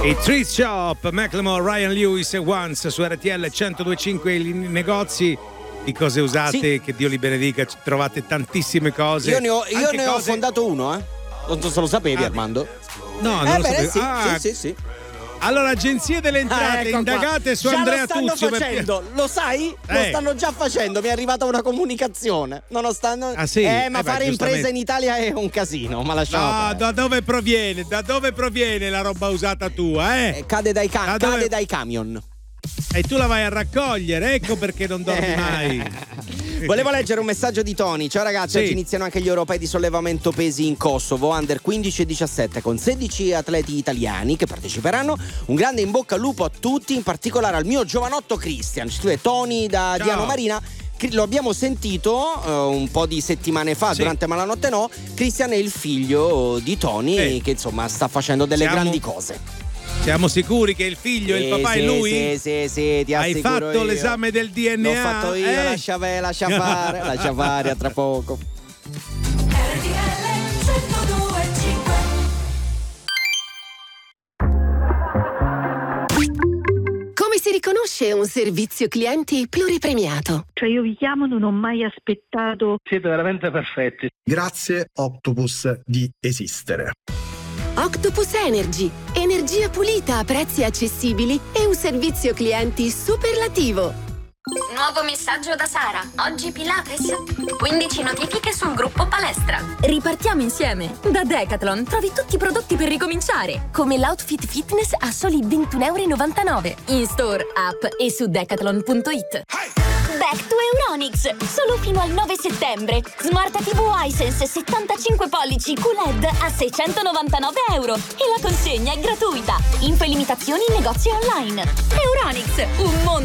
E Thrift Shop, Macklemore, Ryan Lewis e Once su RTL 102.5, i negozi di cose usate, sì. Che Dio li benedica, trovate tantissime cose. Io ne ho fondato uno, Non so se lo sapevi, Armando. No, non lo sapevo. Sì. Allora, agenzie delle entrate, ecco indagate su già Andrea lo stanno Tuzio. facendo, lo sai? Lo stanno già facendo, mi è arrivata una comunicazione. Sì? Ma fare impresa in Italia è un casino, ma lasciamo. No, da dove proviene? Da dove proviene la roba usata tua, Cade dai camion. E tu la vai a raccogliere, ecco perché non dormi mai. Volevo leggere un messaggio di Tony. Ciao ragazzi, oggi iniziano anche gli europei di sollevamento pesi in Kosovo, under 15 e 17, con 16 atleti italiani che parteciperanno. Un grande in bocca al lupo a tutti, in particolare al mio giovanotto Christian. Ci scrive Tony da Diano Marina. Lo abbiamo sentito un po' di settimane fa durante Malanotte No. Christian è il figlio di Tony che insomma sta facendo delle grandi cose. Siamo sicuri che il figlio e il papà è lui? Sì, ti Hai fatto io. l'esame del DNA? L'ho fatto io, lascia fare, a tra poco. Come si riconosce un servizio clienti pluripremiato? Cioè io vi chiamo, non ho mai aspettato. Siete veramente perfetti. Grazie Octopus di esistere. Octopus Energy, energia pulita a prezzi accessibili e un servizio clienti superlativo. Nuovo messaggio da Sara. Oggi Pilates. 15 notifiche sul gruppo palestra. Ripartiamo insieme. Da Decathlon trovi tutti i prodotti per ricominciare, come l'outfit fitness a soli €21,99. In store, app e su decathlon.it. Back to Euronics. Solo fino al 9 settembre. Smart TV Hisense 75 pollici QLED a €699 e la consegna è gratuita. Info e limitazioni in negozi online. Euronics, un mondo